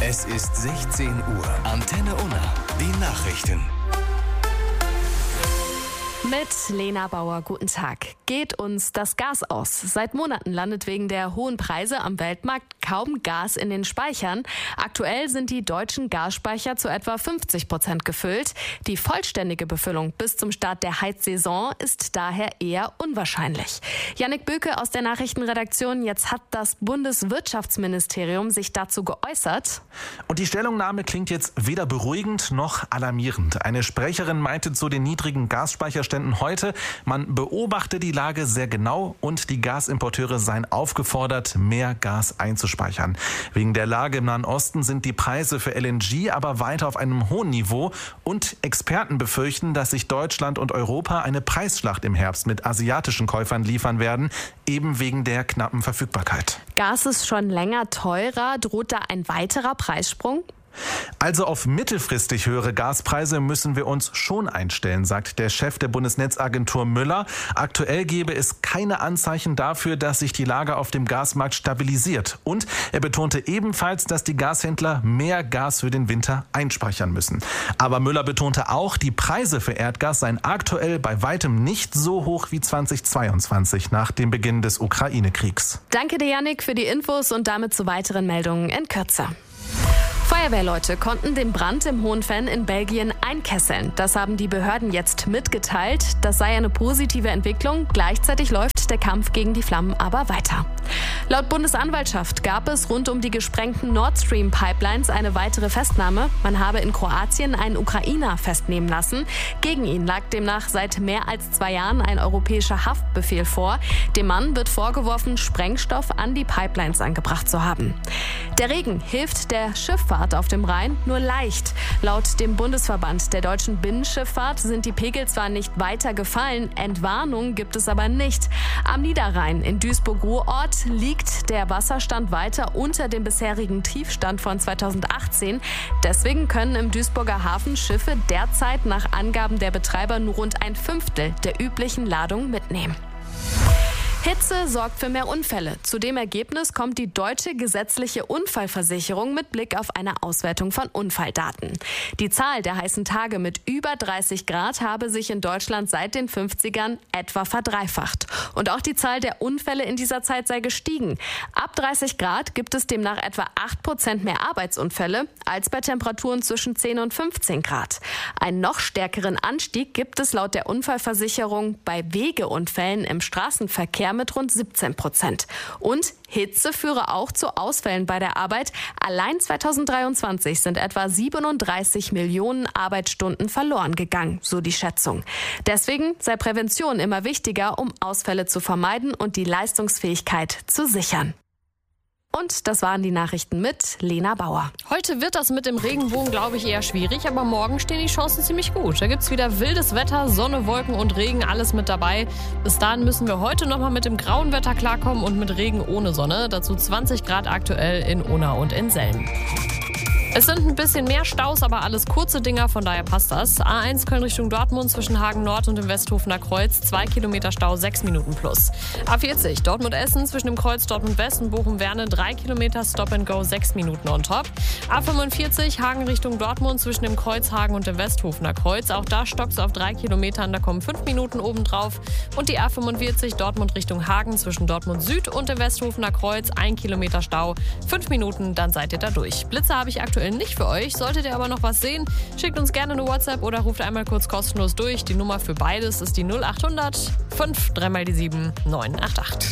Es ist 16 Uhr. Antenne Unna. Die Nachrichten. Mit Lena Bauer, guten Tag. Geht uns das Gas aus? Seit Monaten landet wegen der hohen Preise am Weltmarkt kaum Gas in den Speichern. Aktuell sind die deutschen Gasspeicher zu etwa 50% gefüllt. Die vollständige Befüllung bis zum Start der Heizsaison ist daher eher unwahrscheinlich. Jannik Böke aus der Nachrichtenredaktion. Jetzt hat das Bundeswirtschaftsministerium sich dazu geäußert. Und die Stellungnahme klingt jetzt weder beruhigend noch alarmierend. Eine Sprecherin meinte zu den niedrigen Gasspeicherständen heute, man beobachte die Lage sehr genau und die Gasimporteure seien aufgefordert, mehr Gas einzuspeichern. Wegen der Lage im Nahen Osten sind die Preise für LNG aber weiter auf einem hohen Niveau und Experten befürchten, dass sich Deutschland und Europa eine Preisschlacht im Herbst mit asiatischen Käufern liefern werden, eben wegen der knappen Verfügbarkeit. Gas ist schon länger teurer. Droht da ein weiterer Preissprung? Also auf mittelfristig höhere Gaspreise müssen wir uns schon einstellen, sagt der Chef der Bundesnetzagentur Müller. Aktuell gebe es keine Anzeichen dafür, dass sich die Lage auf dem Gasmarkt stabilisiert. Und er betonte ebenfalls, dass die Gashändler mehr Gas für den Winter einspeichern müssen. Aber Müller betonte auch, die Preise für Erdgas seien aktuell bei weitem nicht so hoch wie 2022 nach dem Beginn des Ukraine-Kriegs. Danke dir, Jannik, für die Infos und damit zu weiteren Meldungen in Kürze. Feuerwehrleute konnten den Brand im Hohenfenn in Belgien einkesseln. Das haben die Behörden jetzt mitgeteilt. Das sei eine positive Entwicklung. Gleichzeitig läuft der Kampf gegen die Flammen aber weiter. Laut Bundesanwaltschaft gab es rund um die gesprengten Nord Stream Pipelines eine weitere Festnahme. Man habe in Kroatien einen Ukrainer festnehmen lassen. Gegen ihn lag demnach seit mehr als 2 Jahren ein europäischer Haftbefehl vor. Dem Mann wird vorgeworfen, Sprengstoff an die Pipelines angebracht zu haben. Der Regen hilft der Schifffahrt auf dem Rhein nur leicht. Laut dem Bundesverband der deutschen Binnenschifffahrt sind die Pegel zwar nicht weiter gefallen, Entwarnung gibt es aber nicht. Am Niederrhein in Duisburg-Ruhrort liegt der Wasserstand weiter unter dem bisherigen Tiefstand von 2018. Deswegen können im Duisburger Hafen Schiffe derzeit nach Angaben der Betreiber nur rund 1/5 der üblichen Ladung mitnehmen. Hitze sorgt für mehr Unfälle. Zu dem Ergebnis kommt die deutsche gesetzliche Unfallversicherung mit Blick auf eine Auswertung von Unfalldaten. Die Zahl der heißen Tage mit über 30 Grad habe sich in Deutschland seit den 50ern etwa verdreifacht. Und auch die Zahl der Unfälle in dieser Zeit sei gestiegen. Ab 30 Grad gibt es demnach etwa 8% mehr Arbeitsunfälle als bei Temperaturen zwischen 10 und 15 Grad. Einen noch stärkeren Anstieg gibt es laut der Unfallversicherung bei Wegeunfällen im Straßenverkehr mit rund 17%. Und Hitze führe auch zu Ausfällen bei der Arbeit. Allein 2023 sind etwa 37 Millionen Arbeitsstunden verloren gegangen, so die Schätzung. Deswegen sei Prävention immer wichtiger, um Ausfälle zu vermeiden und die Leistungsfähigkeit zu sichern. Und das waren die Nachrichten mit Lena Bauer. Heute wird das mit dem Regenbogen, glaube ich, eher schwierig, aber morgen stehen die Chancen ziemlich gut. Da gibt's wieder wildes Wetter, Sonne, Wolken und Regen, alles mit dabei. Bis dahin müssen wir heute nochmal mit dem grauen Wetter klarkommen und mit Regen ohne Sonne. Dazu 20 Grad aktuell in Unna und in Selm. Es sind ein bisschen mehr Staus, aber alles kurze Dinger, von daher passt das. A1 Köln Richtung Dortmund zwischen Hagen Nord und dem Westhofener Kreuz, 2 Kilometer Stau, 6 Minuten plus. A40 Dortmund-Essen zwischen dem Kreuz Dortmund-West und Bochum-Werne, 3 Kilometer Stop and Go, 6 Minuten on top. A45 Hagen Richtung Dortmund zwischen dem Kreuz Hagen und dem Westhofener Kreuz, auch da stockt's auf 3 Kilometern, da kommen 5 Minuten obendrauf. Und die A45 Dortmund Richtung Hagen zwischen Dortmund Süd und dem Westhofener Kreuz, 1 Kilometer Stau, 5 Minuten, dann seid ihr da durch. Blitze habe ich aktuell nicht für euch. Solltet ihr aber noch was sehen, schickt uns gerne eine WhatsApp oder ruft einmal kurz kostenlos durch. Die Nummer für beides ist die 0800 5 3 mal die 7 988.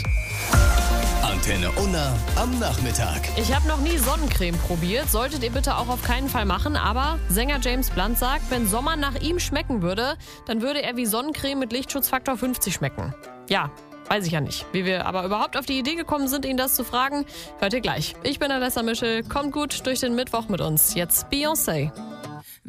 Antenne Unna am Nachmittag. Ich habe noch nie Sonnencreme probiert, solltet ihr bitte auch auf keinen Fall machen, aber Sänger James Blunt sagt, wenn Sommer nach ihm schmecken würde, dann würde er wie Sonnencreme mit Lichtschutzfaktor 50 schmecken. Ja, weiß ich ja nicht. Wie wir aber überhaupt auf die Idee gekommen sind, ihn das zu fragen, hört ihr gleich. Ich bin Alessa Mischel, kommt gut durch den Mittwoch mit uns. Jetzt Beyoncé.